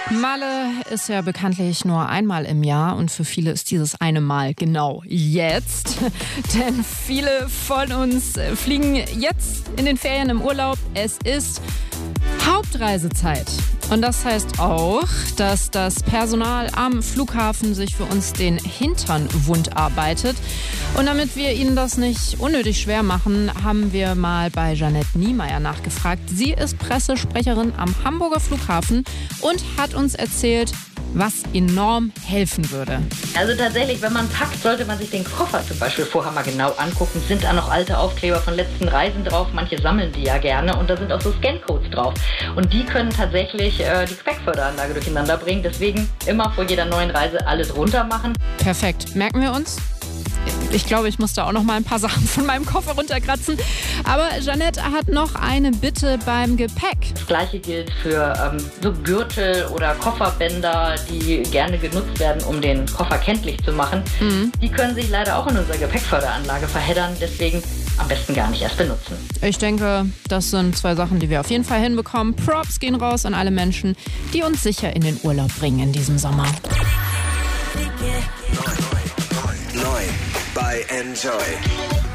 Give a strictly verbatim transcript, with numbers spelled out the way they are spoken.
Malle ist ja bekanntlich nur einmal im Jahr und für viele ist dieses eine Mal genau jetzt. Denn viele von uns fliegen jetzt in den Ferien im Urlaub. Es ist Hauptreisezeit. Und das heißt auch, dass das Personal am Flughafen sich für uns den Hintern wund arbeitet. Und damit wir Ihnen das nicht unnötig schwer machen, haben wir mal bei Jeanette Niemeyer nachgefragt. Sie ist Pressesprecherin am Hamburger Flughafen und hat uns erzählt, was enorm helfen würde. Also tatsächlich, wenn man packt, sollte man sich den Koffer zum Beispiel vorher mal genau angucken. Sind da noch alte Aufkleber von letzten Reisen drauf? Manche sammeln die ja gerne und da sind auch so Scancodes drauf. Und die können tatsächlich äh, die Gepäckförderanlage durcheinander bringen. Deswegen immer vor jeder neuen Reise alles runter machen. Perfekt. Merken wir uns? Ich glaube, ich muss da auch noch mal ein paar Sachen von meinem Koffer runterkratzen. Aber Jeanette hat noch eine Bitte beim Gepäck. Das Gleiche gilt für ähm, so Gürtel oder Kofferbänder, die gerne genutzt werden, um den Koffer kenntlich zu machen. Mhm. Die können sich leider auch in unserer Gepäckförderanlage verheddern. Deswegen am besten gar nicht erst benutzen. Ich denke, das sind zwei Sachen, die wir auf jeden Fall hinbekommen. Props gehen raus an alle Menschen, die uns sicher in den Urlaub bringen in diesem Sommer. Neu bei Enjoy.